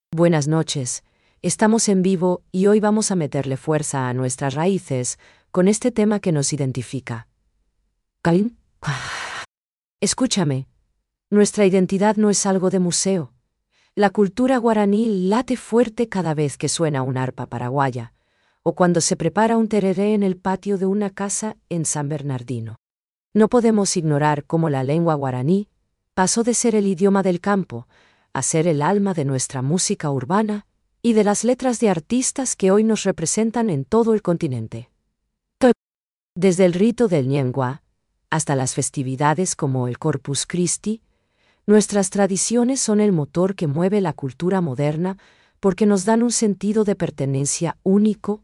Buenas noches. Estamos en vivo y hoy vamos a meterle fuerza a nuestras raíces con este tema que nos identifica. ¿Caín? Escúchame. Nuestra identidad no es algo de museo. La cultura guaraní late fuerte cada vez que suena un arpa paraguaya, o cuando se prepara un tereré en el patio de una casa en San Bernardino. No podemos ignorar cómo la lengua guaraní pasó de ser el idioma del campo a ser el alma de nuestra música urbana y de las letras de artistas que hoy nos representan en todo el continente. Desde el rito del Ñengua hasta las festividades como el Corpus Christi, nuestras tradiciones son el motor que mueve la cultura moderna porque nos dan un sentido de pertenencia único.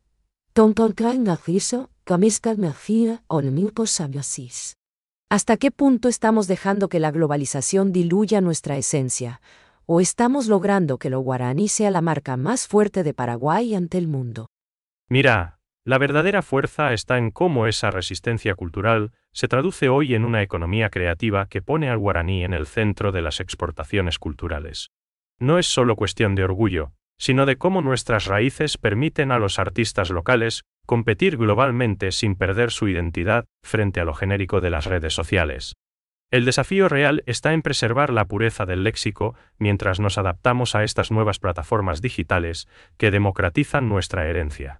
¿Hasta qué punto estamos dejando que la globalización diluya nuestra esencia? ¿O estamos logrando que lo guaraní sea la marca más fuerte de Paraguay ante el mundo? Mira, la verdadera fuerza está en cómo esa resistencia cultural se traduce hoy en una economía creativa que pone al guaraní en el centro de las exportaciones culturales. No es solo cuestión de orgullo, sino de cómo nuestras raíces permiten a los artistas locales competir globalmente sin perder su identidad frente a lo genérico de las redes sociales. El desafío real está en preservar la pureza del léxico mientras nos adaptamos a estas nuevas plataformas digitales que democratizan nuestra herencia.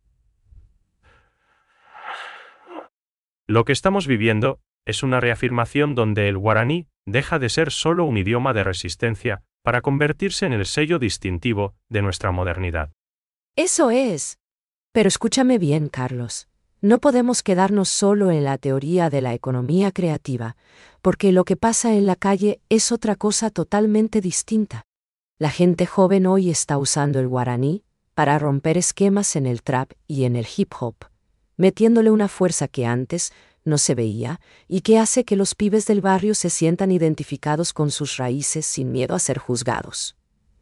Lo que estamos viviendo es una reafirmación donde el guaraní deja de ser solo un idioma de resistencia para convertirse en el sello distintivo de nuestra modernidad. Eso es. Pero escúchame bien, Carlos. No podemos quedarnos solo en la teoría de la economía creativa, porque lo que pasa en la calle es otra cosa totalmente distinta. La gente joven hoy está usando el guaraní para romper esquemas en el trap y en el hip hop, metiéndole una fuerza que antes no se veía y que hace que los pibes del barrio se sientan identificados con sus raíces sin miedo a ser juzgados.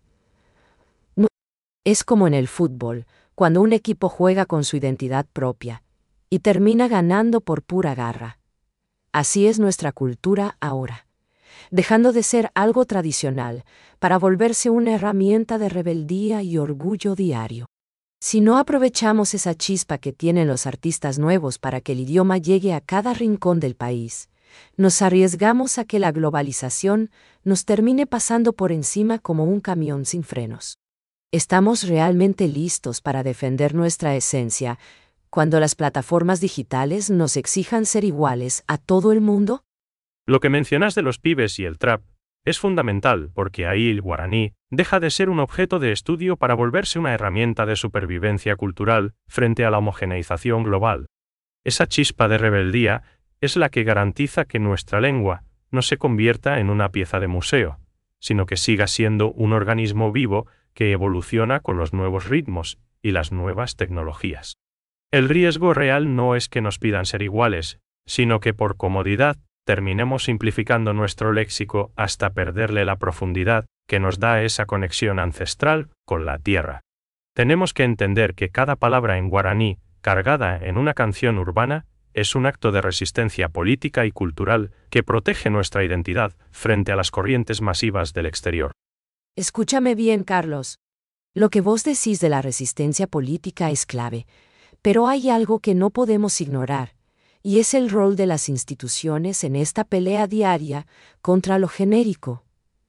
Es como en el fútbol, cuando un equipo juega con su identidad propia y termina ganando por pura garra. Así es nuestra cultura ahora, dejando de ser algo tradicional para volverse una herramienta de rebeldía y orgullo diario. Si no aprovechamos esa chispa que tienen los artistas nuevos para que el idioma llegue a cada rincón del país, nos arriesgamos a que la globalización nos termine pasando por encima como un camión sin frenos. ¿Estamos realmente listos para defender nuestra esencia cuando las plataformas digitales nos exijan ser iguales a todo el mundo? Lo que mencionas de los pibes y el trap es fundamental porque ahí el guaraní deja de ser un objeto de estudio para volverse una herramienta de supervivencia cultural frente a la homogeneización global. Esa chispa de rebeldía es la que garantiza que nuestra lengua no se convierta en una pieza de museo, sino que siga siendo un organismo vivo que evoluciona con los nuevos ritmos y las nuevas tecnologías. El riesgo real no es que nos pidan ser iguales, sino que por comodidad terminemos simplificando nuestro léxico hasta perderle la profundidad que nos da esa conexión ancestral con la tierra. Tenemos que entender que cada palabra en guaraní, cargada en una canción urbana, es un acto de resistencia política y cultural que protege nuestra identidad frente a las corrientes masivas del exterior. Escúchame bien, Carlos. Lo que vos decís de la resistencia política es clave, pero hay algo que no podemos ignorar, y es el rol de las instituciones en esta pelea diaria contra lo genérico.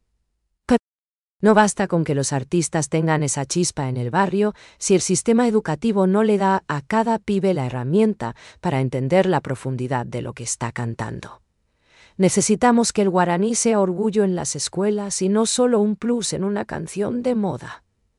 No basta con que los artistas tengan esa chispa en el barrio si el sistema educativo no le da a cada pibe la herramienta para entender la profundidad de lo que está cantando. Necesitamos que el guaraní sea orgullo en las escuelas y no solo un plus en una canción de moda.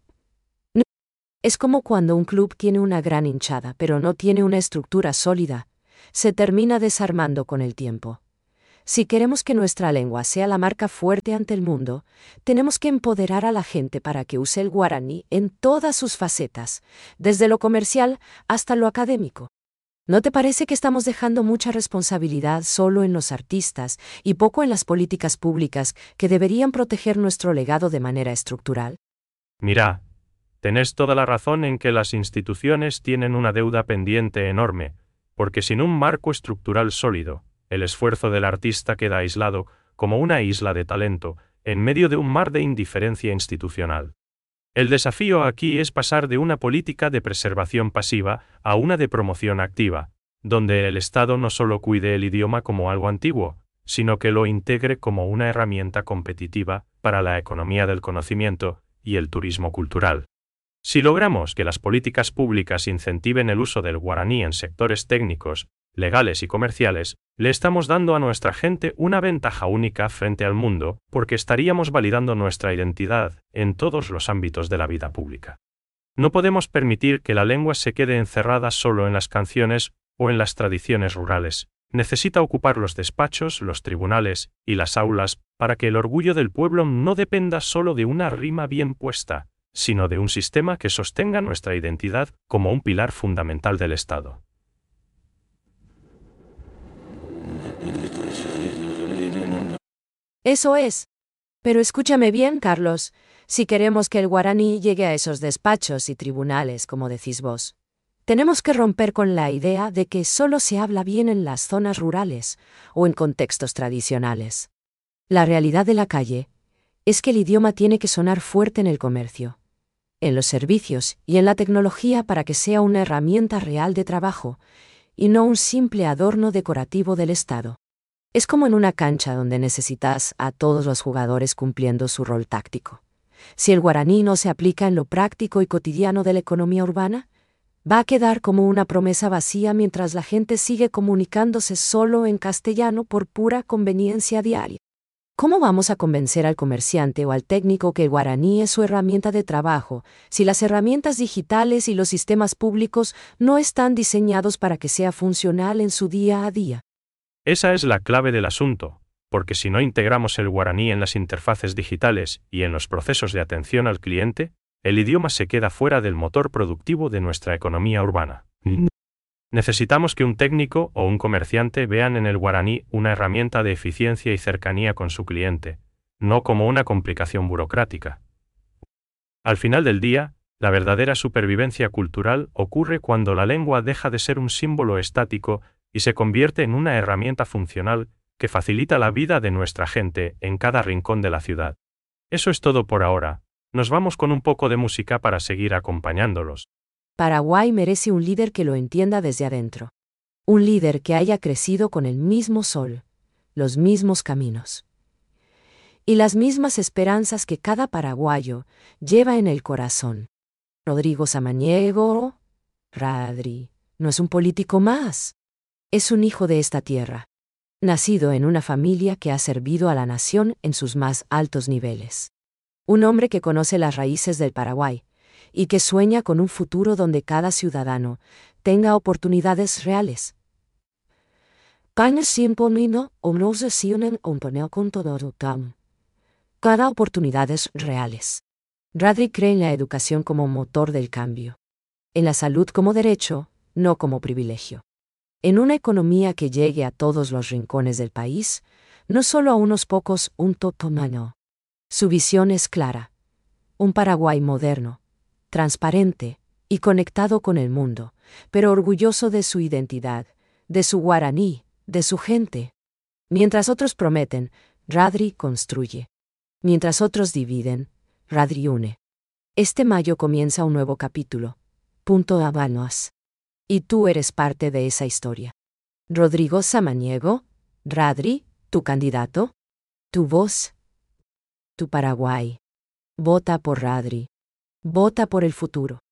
Es como cuando un club tiene una gran hinchada pero no tiene una estructura sólida, se termina desarmando con el tiempo. Si queremos que nuestra lengua sea la marca fuerte ante el mundo, tenemos que empoderar a la gente para que use el guaraní en todas sus facetas, desde lo comercial hasta lo académico. ¿No te parece que estamos dejando mucha responsabilidad solo en los artistas y poco en las políticas públicas que deberían proteger nuestro legado de manera estructural? Mira, tenés toda la razón en que las instituciones tienen una deuda pendiente enorme, porque sin un marco estructural sólido, el esfuerzo del artista queda aislado como una isla de talento en medio de un mar de indiferencia institucional. El desafío aquí es pasar de una política de preservación pasiva a una de promoción activa, donde el Estado no solo cuide el idioma como algo antiguo, sino que lo integre como una herramienta competitiva para la economía del conocimiento y el turismo cultural. Si logramos que las políticas públicas incentiven el uso del guaraní en sectores técnicos, legales y comerciales, le estamos dando a nuestra gente una ventaja única frente al mundo, porque estaríamos validando nuestra identidad en todos los ámbitos de la vida pública. No podemos permitir que la lengua se quede encerrada solo en las canciones o en las tradiciones rurales. Necesita ocupar los despachos, los tribunales y las aulas para que el orgullo del pueblo no dependa solo de una rima bien puesta, sino de un sistema que sostenga nuestra identidad como un pilar fundamental del Estado. Eso es. Pero escúchame bien, Carlos, si queremos que el guaraní llegue a esos despachos y tribunales, como decís vos, tenemos que romper con la idea de que solo se habla bien en las zonas rurales o en contextos tradicionales. La realidad de la calle es que el idioma tiene que sonar fuerte en el comercio, en los servicios y en la tecnología para que sea una herramienta real de trabajo y no un simple adorno decorativo del Estado. Es como en una cancha donde necesitas a todos los jugadores cumpliendo su rol táctico. Si el guaraní no se aplica en lo práctico y cotidiano de la economía urbana, va a quedar como una promesa vacía mientras la gente sigue comunicándose solo en castellano por pura conveniencia diaria. ¿Cómo vamos a convencer al comerciante o al técnico que el guaraní es su herramienta de trabajo si las herramientas digitales y los sistemas públicos no están diseñados para que sea funcional en su día a día? Esa es la clave del asunto, porque si no integramos el guaraní en las interfaces digitales y en los procesos de atención al cliente, el idioma se queda fuera del motor productivo de nuestra economía urbana. Necesitamos que un técnico o un comerciante vean en el guaraní una herramienta de eficiencia y cercanía con su cliente, no como una complicación burocrática. Al final del día, la verdadera supervivencia cultural ocurre cuando la lengua deja de ser un símbolo estático y se convierte en una herramienta funcional que facilita la vida de nuestra gente en cada rincón de la ciudad. Eso es todo por ahora. Nos vamos con un poco de música para seguir acompañándolos. Paraguay merece un líder que lo entienda desde adentro. Un líder que haya crecido con el mismo sol, los mismos caminos y las mismas esperanzas que cada paraguayo lleva en el corazón. Rodrigo Samaniego, Radri, no es un político más. Es un hijo de esta tierra, nacido en una familia que ha servido a la nación en sus más altos niveles. Un hombre que conoce las raíces del Paraguay y que sueña con un futuro donde cada ciudadano tenga oportunidades reales. Cada oportunidades reales. Radri cree en la educación como motor del cambio, en la salud como derecho, no como privilegio. En una economía que llegue a todos los rincones del país, no solo a unos pocos, un totomano. Su visión es clara. Un Paraguay moderno, transparente y conectado con el mundo, pero orgulloso de su identidad, de su guaraní, de su gente. Mientras otros prometen, Radri construye. Mientras otros dividen, Radri une. Este mayo comienza un nuevo capítulo. Punto Habanos. Y tú eres parte de esa historia. Rodrigo Samaniego, Radri, tu candidato, tu voz, tu Paraguay. Vota por Radri. Vota por el futuro.